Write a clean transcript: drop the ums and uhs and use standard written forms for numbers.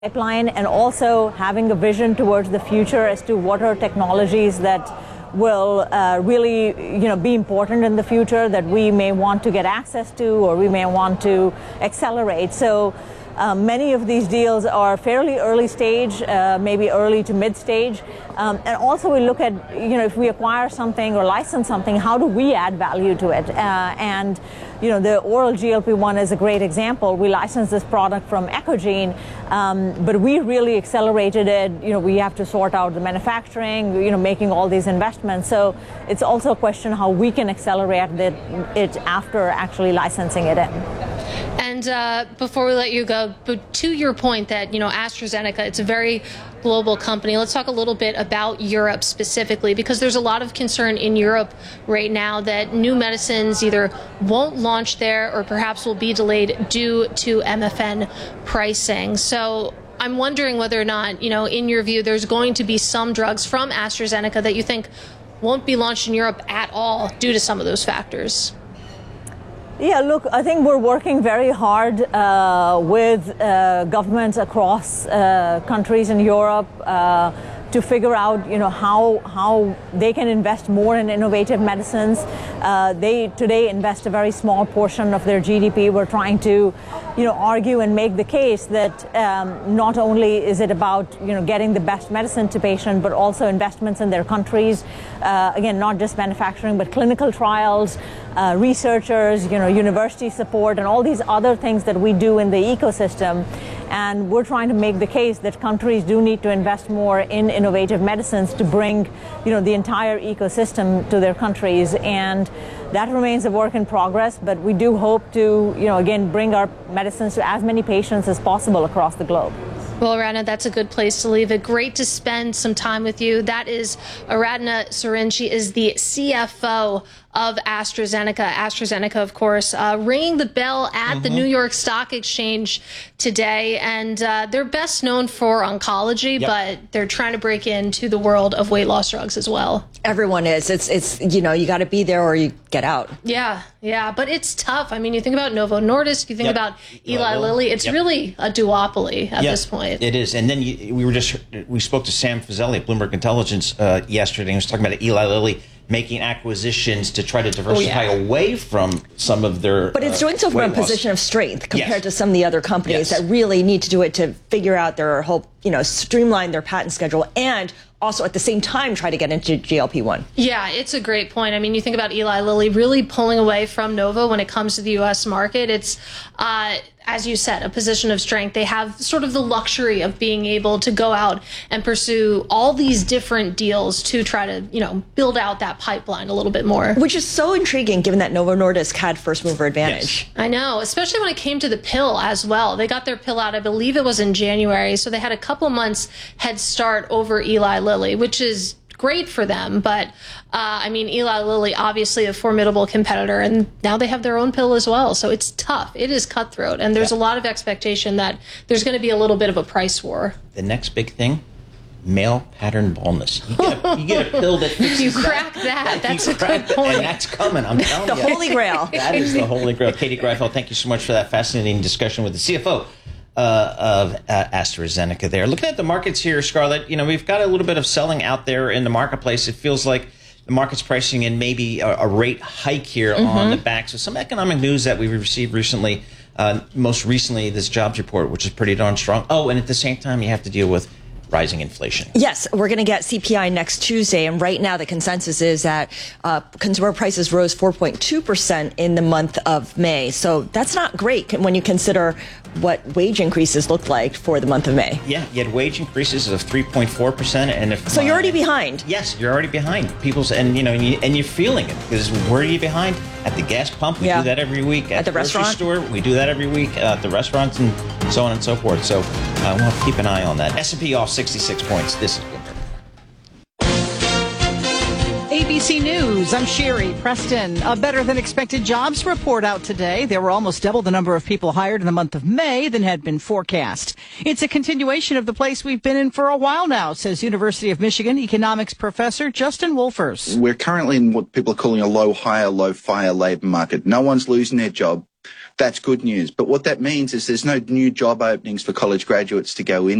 pipeline, and also having a vision towards the future as to what are technologies that will really, be important in the future that we may want to get access to or we may want to accelerate. So many of these deals are fairly early stage, maybe early to mid stage. And also we look at, if we acquire something or license something, how do we add value to it? The oral GLP-1 is a great example. We licensed this product from Echogene, but we really accelerated it. We have to sort out the manufacturing, making all these investments. So it's also a question how we can accelerate it after actually licensing it in. And before we let you go, but to your point that, AstraZeneca, it's a very global company. Let's talk a little bit about Europe specifically, because there's a lot of concern in Europe right now that new medicines either won't launch there or perhaps will be delayed due to MFN pricing. So I'm wondering whether or not, in your view, there's going to be some drugs from AstraZeneca that you think won't be launched in Europe at all due to some of those factors. Yeah, look, I think we're working very hard with governments across countries in Europe to figure out, how they can invest more in innovative medicines. They today invest a very small portion of their GDP. We're trying to, argue and make the case that not only is it about, getting the best medicine to patient, but also investments in their countries. Again, not just manufacturing, but clinical trials, researchers, university support, and all these other things that we do in the ecosystem. And we're trying to make the case that countries do need to invest more in innovative medicines to bring, the entire ecosystem to their countries. And that remains a work in progress, but we do hope to, again, bring our medicines to as many patients as possible across the globe. Well, Aradhana, that's a good place to leave it. Great to spend some time with you. That is Aradhana Sarin. She is the CFO of AstraZeneca. AstraZeneca, of course, ringing the bell at the New York Stock Exchange today. And they're best known for oncology, but they're trying to break into the world of weight loss drugs as well. Everyone is. It's you got to be there or you get out. Yeah. But it's tough. I mean, you think about Novo Nordisk, you think about Eli Lilly. It's really a duopoly at this point. It is. And then we spoke to Sam Fazeli at Bloomberg Intelligence yesterday. He was talking about Eli Lilly making acquisitions to try to diversify away from some of their But it's doing so from a position of strength compared to some of the other companies that really need to do it to figure out their whole, streamline their patent schedule and also at the same time try to get into GLP-1. Yeah, it's a great point. I mean, you think about Eli Lilly really pulling away from Novo when it comes to the U.S. market. It's, as you said, a position of strength. They have sort of the luxury of being able to go out and pursue all these different deals to try to, build out that pipeline a little bit more. Which is so intriguing given that Novo Nordisk had first mover advantage. Yes. I know, especially when it came to the pill as well. They got their pill out, I believe it was in January, so they had a couple months head start over Eli Lilly, which is great for them. But, Eli Lilly, obviously a formidable competitor, and now they have their own pill as well. So it's tough. It is cutthroat. And there's a lot of expectation that there's going to be a little bit of a price war. The next big thing, male pattern baldness. You get a pill that fixes You crack that. That's a good point. And that's coming, I'm telling you. The Holy Grail. That is the Holy Grail. Katie Greifeld, thank you so much for that fascinating discussion with the CFO of AstraZeneca there. Looking at the markets here, Scarlett, we've got a little bit of selling out there in the marketplace. It feels like the market's pricing in maybe a rate hike here on the backs of some economic news that we've received recently. Most recently, this jobs report, which is pretty darn strong. Oh, and at the same time, you have to deal with rising inflation. Yes, we're going to get CPI next Tuesday, and right now the consensus is that consumer prices rose 4.2% in the month of May. So that's not great when you consider what wage increases looked like for the month of May. Yeah, you had wage increases of 3.4%, and so you're already behind. Yes, you're already behind. And you're feeling it because where are you behind? At the gas pump, we do that every week. At the grocery restaurant store, we do that every week. At the restaurants and so on and so forth. So we'll have to keep an eye on that. S&P off 66 points. This is Bloomberg. ABC News, I'm Sherry Preston. A better-than-expected jobs report out today. There were almost double the number of people hired in the month of May than had been forecast. It's a continuation of the place we've been in for a while now, says University of Michigan economics professor Justin Wolfers. We're currently in what people are calling a low-hire, low-fire labour market. No one's losing their job. that's good news. But what that means is there's no new job openings for college graduates to go in.